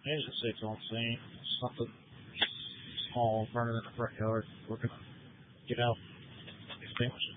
Agency's on scene. Something small burning in the front yard. We're going to get out, extinguish it.